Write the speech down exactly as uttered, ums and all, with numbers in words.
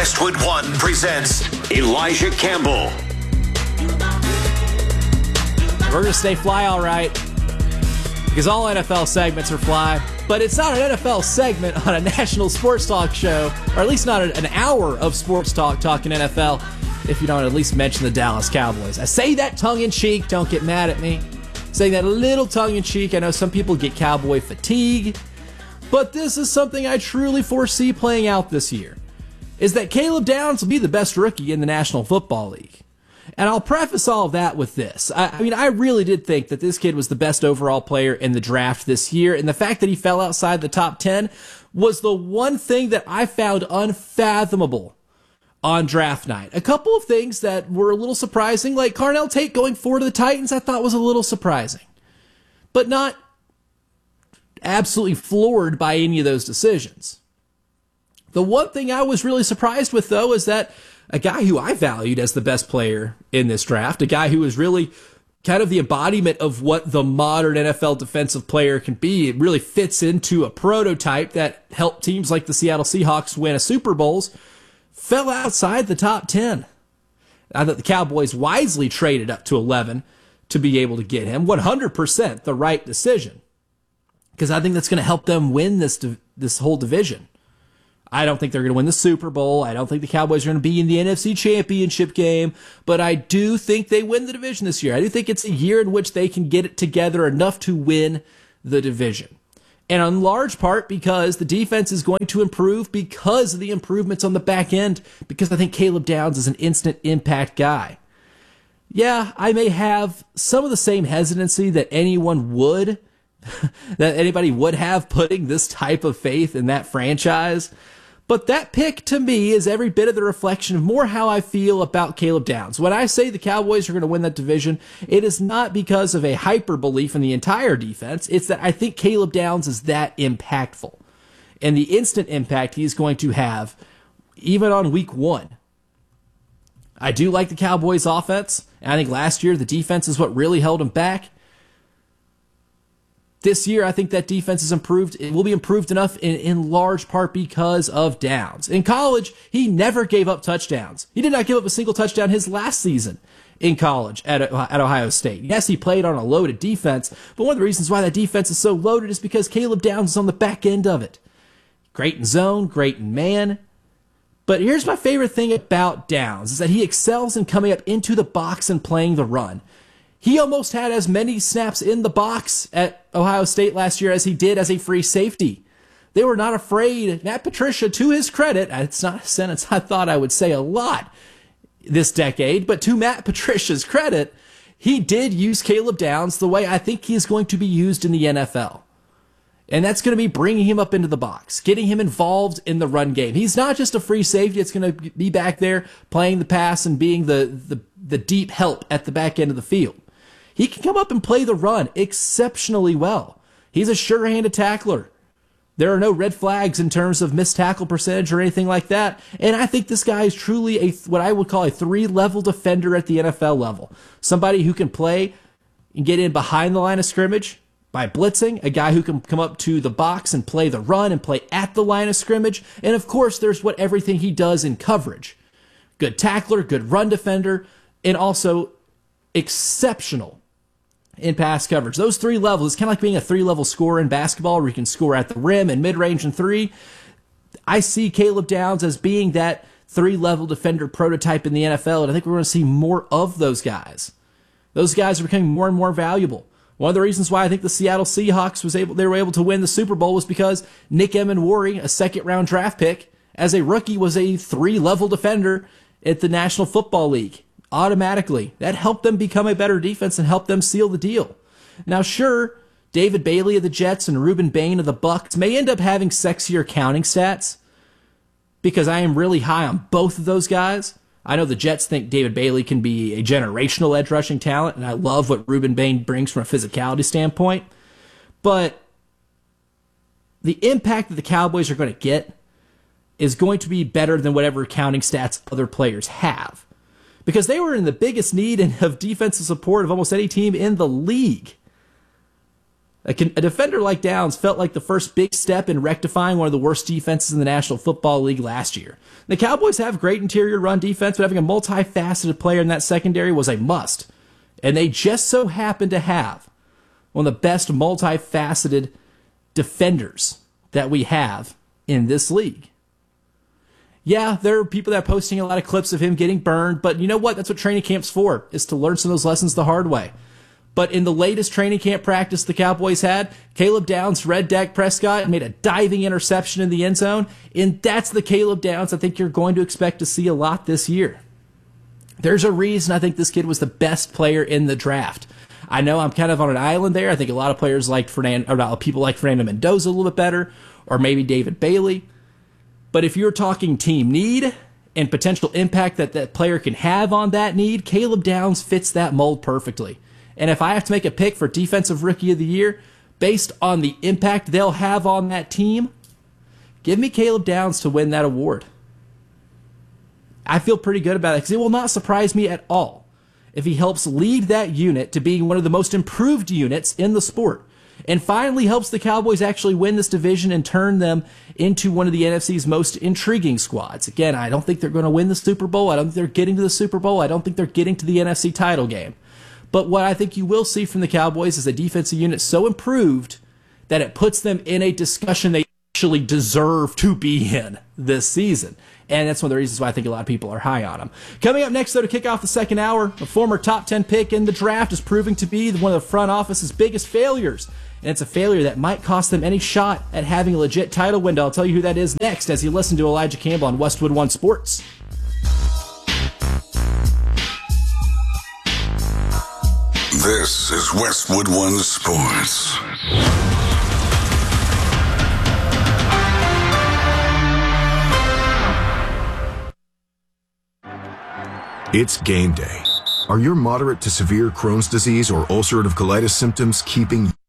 Westwood One presents Elijah Campbell. We're going to stay fly all right, because all N F L segments are fly, but it's not an N F L segment on a national sports talk show, or at least not an hour of sports talk talking N F L, if you don't at least mention the Dallas Cowboys. I say that tongue-in-cheek, don't get mad at me. Saying that a little tongue-in-cheek, I know some people get Cowboy fatigue, but this is something I truly foresee playing out this year, is that Caleb Downs will be the best rookie in the National Football League. And I'll preface all of that with this. I, I mean, I really did think that this kid was the best overall player in the draft this year, and the fact that he fell outside the top ten was the one thing that I found unfathomable on draft night. A couple of things that were a little surprising, like Carnell Tate going forward to the Titans, I thought was a little surprising, but not absolutely floored by any of those decisions. The one thing I was really surprised with, though, is that a guy who I valued as the best player in this draft, a guy who was really kind of the embodiment of what the modern N F L defensive player can be. It really fits into a prototype that helped teams like the Seattle Seahawks win a Super Bowls, fell outside the top ten. I thought the Cowboys wisely traded up to eleven to be able to get him. one hundred percent the right decision, because I think that's going to help them win this this whole division. I don't think they're going to win the Super Bowl. I don't think the Cowboys are going to be in the N F C Championship game, but I do think they win the division this year. I do think it's a year in which they can get it together enough to win the division. And in large part because the defense is going to improve because of the improvements on the back end, because I think Caleb Downs is an instant impact guy. Yeah, I may have some of the same hesitancy that anyone would, that anybody would have putting this type of faith in that franchise. But that pick, to me, is every bit of the reflection of more how I feel about Caleb Downs. When I say the Cowboys are going to win that division, it is not because of a hyper belief in the entire defense. It's that I think Caleb Downs is that impactful. And the instant impact he's going to have, even on week one. I do like the Cowboys' offense. And I think last year the defense is what really held them back. This year, I think that defense is improved. It will be improved enough in, in large part because of Downs. In college, he never gave up touchdowns. He did not give up a single touchdown his last season in college at, at Ohio State. Yes, he played on a loaded defense, but one of the reasons why that defense is so loaded is because Caleb Downs is on the back end of it. Great in zone, great in man. But here's my favorite thing about Downs, is that he excels in coming up into the box and playing the run. He almost had as many snaps in the box at Ohio State last year as he did as a free safety. They were not afraid. Matt Patricia, to his credit, it's not a sentence I thought I would say a lot this decade, but to Matt Patricia's credit, he did use Caleb Downs the way I think he is going to be used in the N F L. And that's going to be bringing him up into the box, getting him involved in the run game. He's not just a free safety. It's going to be back there playing the pass and being the, the, the deep help at the back end of the field. He can come up and play the run exceptionally well. He's a sure-handed tackler. There are no red flags in terms of missed tackle percentage or anything like that. And I think this guy is truly a what I would call a three-level defender at the N F L level. Somebody who can play and get in behind the line of scrimmage by blitzing, a guy who can come up to the box and play the run and play at the line of scrimmage. And of course, there's what everything he does in coverage. Good tackler, good run defender, and also exceptional in pass coverage. Those three levels, it's kind of like being a three-level scorer in basketball where you can score at the rim and mid-range and three. I see Caleb Downs as being that three-level defender prototype in the N F L, and I think we're going to see more of those guys. Those guys are becoming more and more valuable. One of the reasons why I think the Seattle Seahawks was able they were able to win the Super Bowl was because Nick Emenwari, a second-round draft pick, as a rookie was a three-level defender at the National Football League. Automatically. That helped them become a better defense and helped them seal the deal. Now, sure, David Bailey of the Jets and Reuben Bain of the Bucs may end up having sexier counting stats because I am really high on both of those guys. I know the Jets think David Bailey can be a generational edge rushing talent, and I love what Reuben Bain brings from a physicality standpoint. But the impact that the Cowboys are going to get is going to be better than whatever counting stats other players have, because they were in the biggest need of defensive support of almost any team in the league. A, a defender like Downs felt like the first big step in rectifying one of the worst defenses in the National Football League last year. The Cowboys have great interior run defense, but having a multifaceted player in that secondary was a must. And they just so happen to have one of the best multifaceted defenders that we have in this league. Yeah, there are people that are posting a lot of clips of him getting burned, but you know what? That's what training camp's for, is to learn some of those lessons the hard way. But in the latest training camp practice the Cowboys had, Caleb Downs read Dak Prescott and made a diving interception in the end zone, and that's the Caleb Downs I think you're going to expect to see a lot this year. There's a reason I think this kid was the best player in the draft. I know I'm kind of on an island there. I think a lot of players liked Fernando, or not, people like Fernando Mendoza a little bit better, or maybe David Bailey. But if you're talking team need and potential impact that that player can have on that need, Caleb Downs fits that mold perfectly. And if I have to make a pick for Defensive Rookie of the Year based on the impact they'll have on that team, give me Caleb Downs to win that award. I feel pretty good about it because it will not surprise me at all if he helps lead that unit to being one of the most improved units in the sport, and finally helps the Cowboys actually win this division and turn them into one of the N F C's most intriguing squads. Again, I don't think they're going to win the Super Bowl. I don't think they're getting to the Super Bowl. I don't think they're getting to the N F C title game. But what I think you will see from the Cowboys is a defensive unit so improved that it puts them in a discussion they actually deserve to be in this season. And that's one of the reasons why I think a lot of people are high on him. Coming up next, though, to kick off the second hour, a former top ten pick in the draft is proving to be one of the front office's biggest failures. And it's a failure that might cost them any shot at having a legit title window. I'll tell you who that is next as you listen to Elijah Campbell on Westwood One Sports. This is Westwood One Sports. It's game day. Are your moderate to severe Crohn's disease or ulcerative colitis symptoms keeping